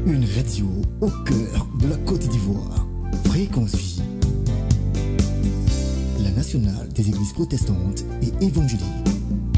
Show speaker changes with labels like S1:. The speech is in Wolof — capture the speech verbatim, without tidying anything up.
S1: Une radio au cœur de la Côte d'Ivoire. Fréquence Vie. La nationale des églises protestantes et évangéliques.